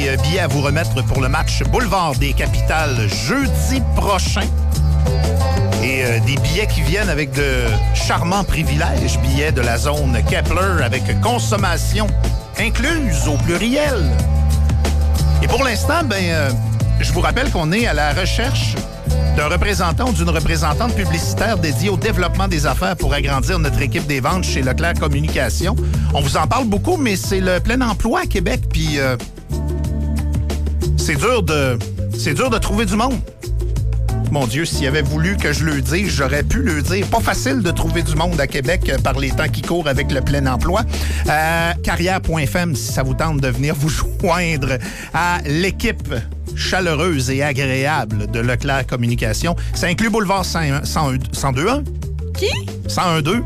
des billets à vous remettre pour le match Boulevard des Capitales jeudi prochain. Et des billets qui viennent avec de charmants privilèges. Billets de la zone Kepler avec consommation incluse au pluriel. Et pour l'instant, je vous rappelle qu'on est à la recherche d'un représentant ou d'une représentante publicitaire dédiée au développement des affaires pour agrandir notre équipe des ventes chez Leclerc Communication. On vous en parle beaucoup, mais c'est le plein emploi à Québec, puis c'est dur de trouver du monde. Mon Dieu, s'il avait voulu que je le dise, j'aurais pu le dire. Pas facile de trouver du monde à Québec par les temps qui courent avec le plein emploi. Carrière.fm, si ça vous tente de venir vous joindre à l'équipe chaleureuse et agréable de Leclerc Communication. Ça inclut Boulevard 102.1. Qui? 101.2.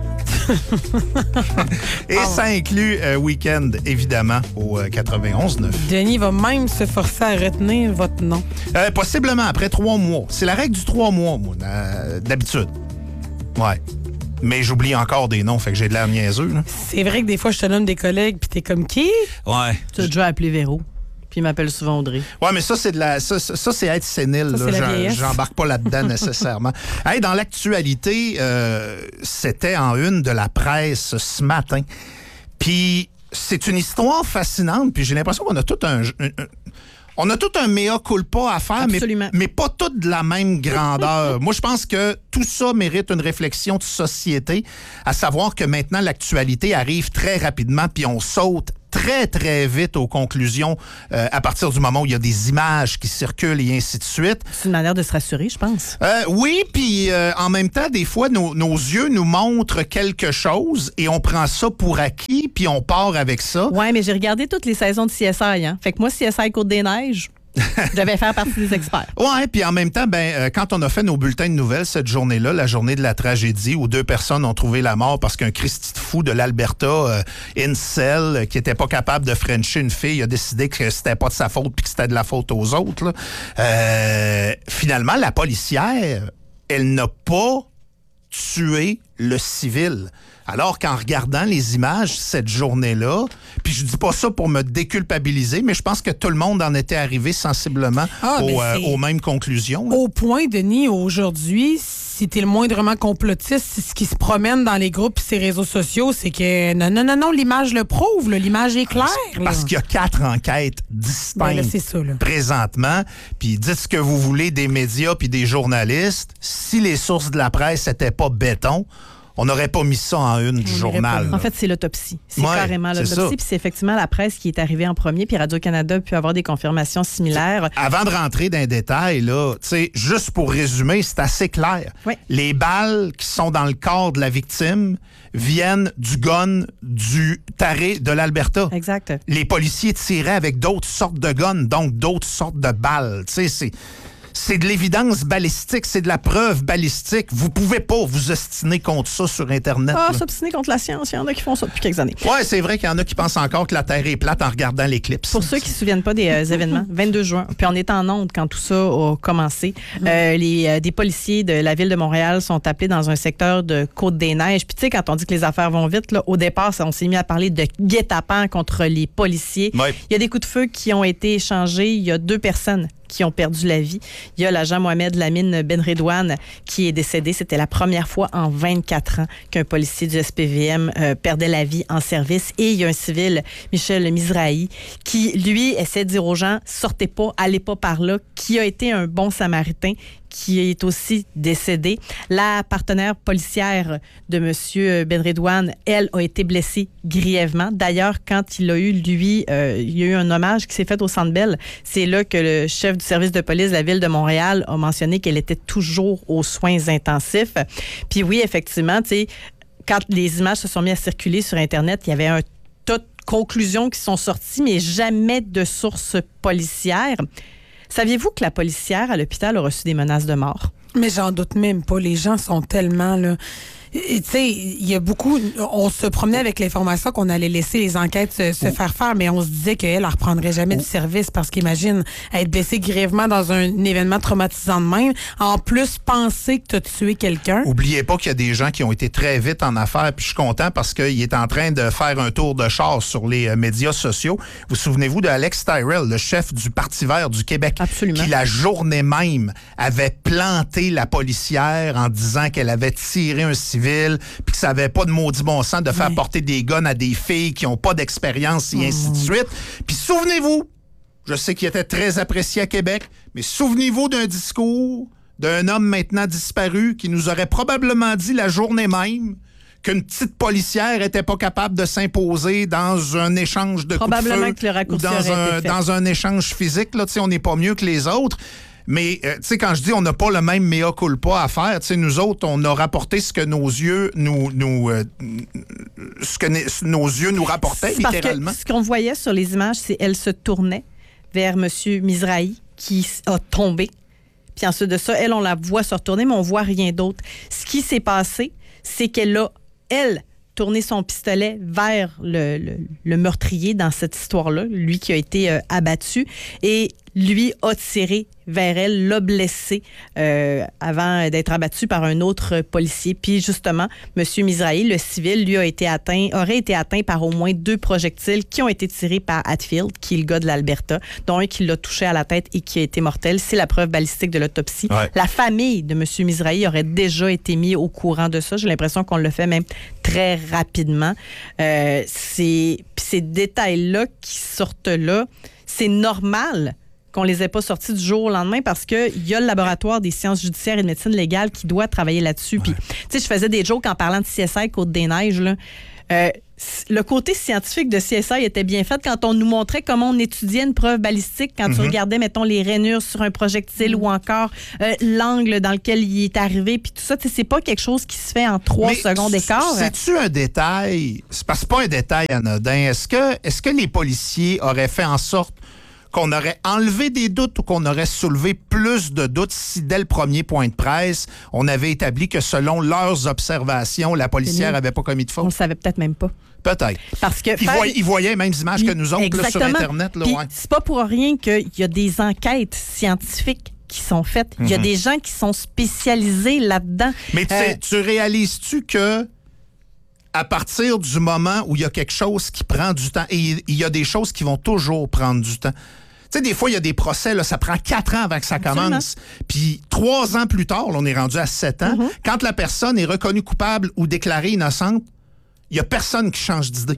Et ça inclut Week-end, évidemment, au 91.9. Denis va même se forcer à retenir votre nom. Possiblement après 3 mois. C'est la règle du 3 mois, moi, d'habitude. Ouais. Mais j'oublie encore des noms, fait que j'ai de l'air niaiseux. Là. C'est vrai que des fois, je te donne des collègues, puis t'es comme qui? Ouais. Tu as déjà appelé Véro. Puis il m'appelle souvent Audrey. Ouais, mais ça, c'est ça, c'est être sénile. Ça, là. J'embarque pas là-dedans nécessairement. Hey, dans l'actualité, c'était en une de la presse ce matin. Puis c'est une histoire fascinante. Puis j'ai l'impression qu'on a tout on a tout un mea culpa à faire, mais pas tout de la même grandeur. Moi, je pense que tout ça mérite une réflexion de société, à savoir que maintenant, l'actualité arrive très rapidement, puis on saute très, très vite aux conclusions à partir du moment où il y a des images qui circulent et ainsi de suite. C'est une manière de se rassurer, je pense. Oui, puis en même temps, des fois, nos yeux nous montrent quelque chose et on prend ça pour acquis, puis on part avec ça. Oui, mais j'ai regardé toutes les saisons de CSI. Hein? Fait que moi, CSI Côte-des-Neiges, je devais faire partie des experts. Oui, puis en même temps, quand on a fait nos bulletins de nouvelles cette journée-là, la journée de la tragédie où 2 personnes ont trouvé la mort parce qu'un Christy de fou de l'Alberta, incel, qui était pas capable de frencher une fille, a décidé que c'était pas de sa faute puis que c'était de la faute aux autres. Là. Finalement, la policière, elle n'a pas tué le civil. Alors qu'en regardant les images cette journée-là, puis je dis pas ça pour me déculpabiliser, mais je pense que tout le monde en était arrivé sensiblement aux mêmes conclusions. Là. Au point, Denis, aujourd'hui, si t'es le moindrement complotiste, ce qui se promène dans les groupes et ces réseaux sociaux, c'est que non, l'image le prouve, là, l'image est claire. Parce qu'il y a 4 enquêtes distinctes c'est ça, là. Présentement, puis dites ce que vous voulez des médias puis des journalistes, si les sources de la presse n'étaient pas béton, on n'aurait pas mis ça en une du journal. En fait, c'est l'autopsie. C'est carrément l'autopsie. Puis c'est effectivement la presse qui est arrivée en premier. Puis Radio-Canada a pu avoir des confirmations similaires. Avant de rentrer dans les détails, là, juste pour résumer, c'est assez clair. Oui. Les balles qui sont dans le corps de la victime viennent du gun du taré de l'Alberta. Exact. Les policiers tiraient avec d'autres sortes de guns, donc d'autres sortes de balles. C'est de l'évidence balistique, c'est de la preuve balistique. Vous pouvez pas vous ostiner contre ça sur Internet. S'obstiner contre la science, il y en a qui font ça depuis quelques années. Oui, c'est vrai qu'il y en a qui pensent encore que la Terre est plate en regardant l'éclipse. Pour ceux qui ne se souviennent pas des événements, 22 juin, puis on était en onde quand tout ça a commencé. Des policiers de la Ville de Montréal sont appelés dans un secteur de Côte-des-Neiges. Puis tu sais, quand on dit que les affaires vont vite, là, au départ, on s'est mis à parler de guet-apens contre les policiers. Oui. Il y a des coups de feu qui ont été échangés. Il y a 2 personnes qui ont perdu la vie. Il y a l'agent Mohamed Lamine Benredouane qui est décédé. C'était la première fois en 24 ans qu'un policier du SPVM perdait la vie en service. Et il y a un civil, Michel Mizrahi, qui, lui, essaie de dire aux gens, sortez pas, allez pas par là, qui a été un bon samaritain, qui est aussi décédé. La partenaire policière de M. Benredouane, elle, a été blessée grièvement. D'ailleurs, quand il a eu, lui, il y a eu un hommage qui s'est fait au Centre Bell. C'est là que le chef du service de police de la Ville de Montréal a mentionné qu'elle était toujours aux soins intensifs. Puis oui, effectivement, tu sais, quand les images se sont mises à circuler sur Internet, il y avait un tas de conclusions qui sont sorties, mais jamais de sources policières. Saviez-vous que la policière à l'hôpital a reçu des menaces de mort? Mais j'en doute même pas. Les gens sont tellement, là... Tu sais, il y a beaucoup... On se promenait avec l'information qu'on allait laisser les enquêtes se faire faire, mais on se disait qu'elle ne reprendrait jamais du service parce qu'imagine, être blessée grièvement dans un événement traumatisant de même, en plus penser que tu as tué quelqu'un. Oubliez pas qu'il y a des gens qui ont été très vite en affaires, puis je suis content parce qu'il est en train de faire un tour de char sur les médias sociaux. Vous souvenez-vous de Alex Tyrell, le chef du Parti vert du Québec, Absolument. qui la journée même avait planté la policière en disant qu'elle avait tiré un civil puis que ça n'avait pas de maudit bon sens de faire porter des guns à des filles qui n'ont pas d'expérience et ainsi de suite. Puis souvenez-vous, je sais qu'il était très apprécié à Québec, mais souvenez-vous d'un discours d'un homme maintenant disparu qui nous aurait probablement dit la journée même qu'une petite policière n'était pas capable de s'imposer dans un échange de coups de feu. Probablement que le raccourci aurait été fait. Dans un échange physique, là, on n'est pas mieux que les autres. Mais, tu sais, quand je dis on n'a pas le même mea culpa à faire, tu sais, nous autres, on a rapporté ce que nos yeux nos yeux nous rapportaient, littéralement. Parce que ce qu'on voyait sur les images, c'est qu'elle se tournait vers M. Mizrahi, qui a tombé. Puis ensuite de ça, elle, on la voit se retourner, mais on voit rien d'autre. Ce qui s'est passé, c'est qu'elle a, elle, tourné son pistolet vers le meurtrier dans cette histoire-là, lui qui a été abattu, et lui a tiré vers elle, l'a blessé avant d'être abattu par un autre policier. Puis justement, M. Mizrahi, le civil, lui aurait été atteint par au moins 2 projectiles qui ont été tirés par Hatfield, qui est le gars de l'Alberta, dont un qui l'a touché à la tête et qui a été mortel. C'est la preuve balistique de l'autopsie. Ouais. La famille de M. Mizrahi aurait déjà été mis au courant de ça. J'ai l'impression qu'on le fait même très rapidement. Ces détails-là qui sortent là, c'est normal qu'on les ait pas sortis du jour au lendemain parce qu'il y a le laboratoire des sciences judiciaires et de médecine légale qui doit travailler là-dessus. Puis, tu sais, je faisais des jokes en parlant de CSI Côte-des-Neiges, là. Le côté scientifique de CSI était bien fait quand on nous montrait comment on étudiait une preuve balistique, quand tu regardais, mettons, les rainures sur un projectile ou encore l'angle dans lequel il est arrivé, puis tout ça, c'est pas quelque chose qui se fait en 3 secondes d'écart. C'est-tu un détail? C'est parce que c'est pas un détail anodin. Est-ce que les policiers auraient fait en sorte qu'on aurait enlevé des doutes ou qu'on aurait soulevé plus de doutes si, dès le premier point de presse, on avait établi que, selon leurs observations, la policière n'avait pas commis de faute? On le savait peut-être même pas. Peut-être. Parce que ils voyaient les mêmes images que nous autres là, sur Internet. Là, ouais. C'est pas pour rien qu'il y a des enquêtes scientifiques qui sont faites. Il y a des gens qui sont spécialisés là-dedans. Mais tu réalises-tu que à partir du moment où il y a quelque chose qui prend du temps, et il y a des choses qui vont toujours prendre du temps. Tu sais, des fois, il y a des procès, là, ça prend 4 ans avant que ça commence. Puis 3 ans plus tard, là, on est rendu à 7 ans. Quand la personne est reconnue coupable ou déclarée innocente, il n'y a personne qui change d'idée.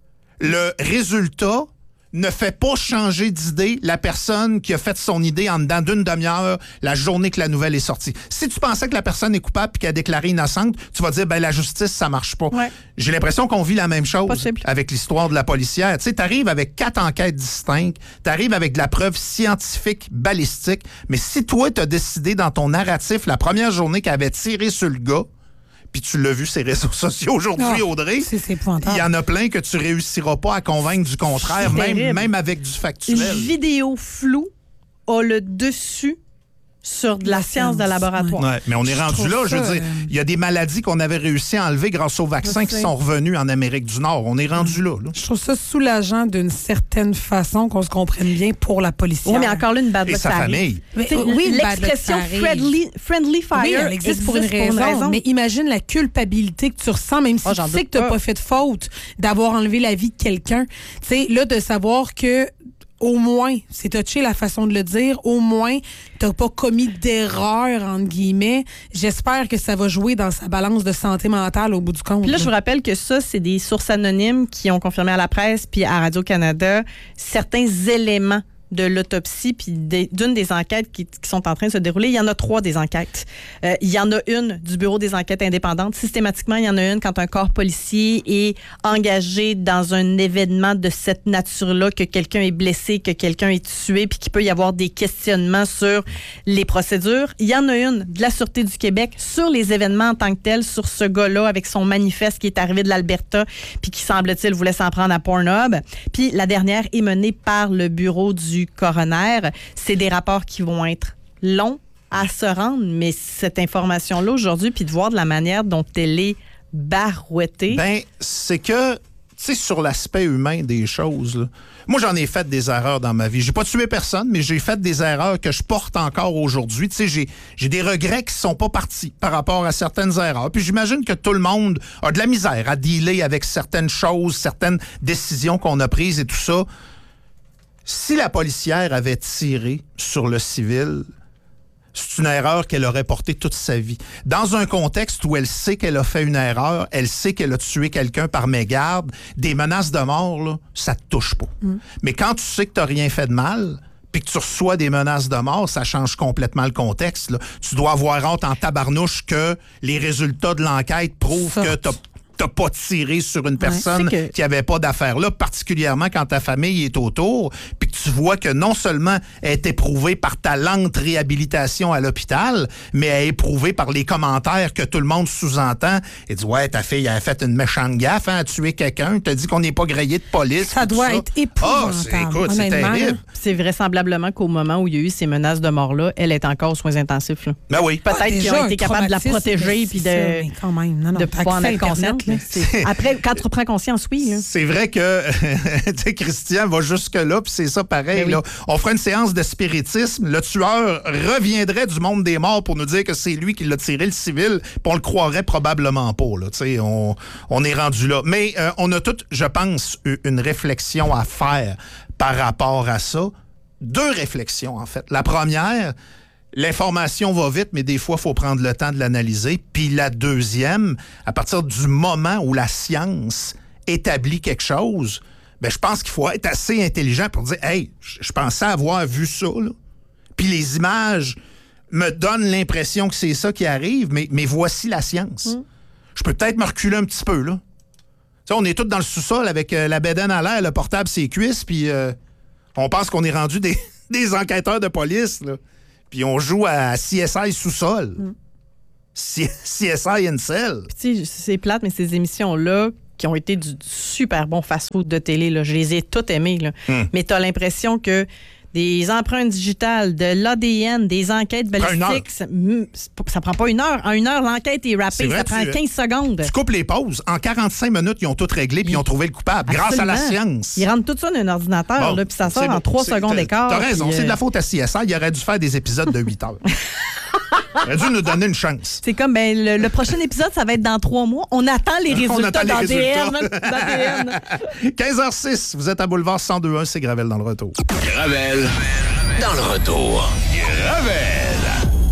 Le résultat ne fait pas changer d'idée la personne qui a fait son idée en dedans d'une demi-heure la journée que la nouvelle est sortie. Si tu pensais que la personne est coupable et qu'elle a déclaré innocente, tu vas dire, ben la justice, ça marche pas. Ouais. J'ai l'impression qu'on vit la même chose avec l'histoire de la policière. Tu sais, t'arrives avec 4 enquêtes distinctes, t'arrives avec de la preuve scientifique, balistique, mais si toi, t'as décidé dans ton narratif la première journée qu'elle avait tiré sur le gars, puis tu l'as vu sur les réseaux sociaux aujourd'hui, Audrey. Il y en a plein que tu réussiras pas à convaincre du contraire, même avec du factuel. Une vidéo floue a le dessus sur de la science de laboratoire. Ouais, mais on est rendu là, je veux dire, il y a des maladies qu'on avait réussi à enlever grâce aux vaccins qui sont revenus en Amérique du Nord. On est rendu là. Je trouve ça soulageant d'une certaine façon qu'on se comprenne bien pour la policière. Oui, mais encore là, une bad luck, et sa famille. Oui, l'expression friendly fire elle existe pour une raison. Mais imagine la culpabilité que tu ressens, même si tu sais que tu n'as pas fait de faute d'avoir enlevé la vie de quelqu'un. Tu sais, là, de savoir que au moins, c'est touché la façon de le dire, au moins, t'as pas commis d'erreur, entre guillemets. J'espère que ça va jouer dans sa balance de santé mentale au bout du compte. Puis là, je vous rappelle que ça, c'est des sources anonymes qui ont confirmé à la presse puis à Radio-Canada certains éléments de l'autopsie puis d'une des enquêtes qui sont en train de se dérouler. Il y en a 3 des enquêtes. Il y en a une du Bureau des enquêtes indépendantes. Systématiquement, il y en a une quand un corps policier est engagé dans un événement de cette nature-là, que quelqu'un est blessé, que quelqu'un est tué, puis qu'il peut y avoir des questionnements sur les procédures. Il y en a une de la Sûreté du Québec sur les événements en tant que tels, sur ce gars-là avec son manifeste qui est arrivé de l'Alberta puis qui, semble-t-il, voulait s'en prendre à Pornhub. Puis la dernière est menée par le Bureau du coroner. C'est des rapports qui vont être longs à se rendre, mais cette information-là aujourd'hui, puis de voir de la manière dont elle est barouettée. Ben, c'est que, tu sais, sur l'aspect humain des choses, là, moi, j'en ai fait des erreurs dans ma vie. J'ai pas tué personne, mais j'ai fait des erreurs que je porte encore aujourd'hui. Tu sais, j'ai des regrets qui sont pas partis par rapport à certaines erreurs. Puis j'imagine que tout le monde a de la misère à dealer avec certaines choses, certaines décisions qu'on a prises et tout ça. Si la policière avait tiré sur le civil, c'est une erreur qu'elle aurait portée toute sa vie. Dans un contexte où elle sait qu'elle a fait une erreur, elle sait qu'elle a tué quelqu'un par mégarde, des menaces de mort, là, ça te touche pas. Mais quand tu sais que tu n'as rien fait de mal, puis que tu reçois des menaces de mort, ça change complètement le contexte. Là. Tu dois avoir honte en tabarnouche que les résultats de l'enquête prouvent que tu t'as pas tiré sur une personne qui avait pas d'affaires là, particulièrement quand ta famille est autour, puis que tu vois que non seulement elle est éprouvée par ta lente réhabilitation à l'hôpital, mais elle est éprouvée par les commentaires que tout le monde sous-entend. Et dit, ouais, ta fille a fait une méchante gaffe, hein, a tué quelqu'un, t'as dit qu'on n'est pas grillé de police. Ça doit être épouvantable. C'est terrible. C'est vraisemblablement qu'au moment où il y a eu ces menaces de mort-là, elle est encore aux soins intensifs. Là. Ben oui. Peut-être qu'ils ont été capables de la protéger puis de pouvoir en être consciente. Après, quand tu reprends conscience, oui. Là. C'est vrai que Christian va jusque-là, puis c'est ça pareil. Là. On fera une séance de spiritisme. Le tueur reviendrait du monde des morts pour nous dire que c'est lui qui l'a tiré, le civil, puis on le croirait probablement pas. Là. On est rendu là. Mais on a toutes, je pense, une réflexion à faire par rapport à ça. 2 réflexions, en fait. La première... L'information va vite, mais des fois, il faut prendre le temps de l'analyser. Puis la deuxième, à partir du moment où la science établit quelque chose, ben, je pense qu'il faut être assez intelligent pour dire « Hey, je pensais avoir vu ça. Là. » Puis les images me donnent l'impression que c'est ça qui arrive, mais voici la science. Je peux peut-être me reculer un petit peu. Là. T'sais, on est tous dans le sous-sol avec la bédaine à l'air, le portable ses cuisses, puis on pense qu'on est rendu des enquêteurs de police, là. Puis on joue à CSI sous-sol. CSI Incel. Puis c'est plate, mais ces émissions-là, qui ont été du super bon fast-food de télé, là, je les ai toutes aimées. Là. Mais tu as l'impression que des empreintes digitales, de l'ADN, des enquêtes balistiques, ça prend pas 1 heure. En 1 heure, l'enquête est rappée, ça prend 15 secondes. Tu coupes les pauses. En 45 minutes, ils ont tout réglé puis ils ont trouvé le coupable. Grâce à la science. Ils rentrent tout ça dans un ordinateur, puis ça sort en 3 secondes d'écart. T'as raison, c'est de la faute à CSI. Il aurait dû faire des épisodes de 8 heures. Il aurait dû nous donner une chance. C'est comme, le prochain épisode, ça va être dans 3 mois. On attend les résultats d'ADN. 15h06, vous êtes à Boulevard 102.1, c'est Gravel dans le retour. Gravel dans le retour. Gravel!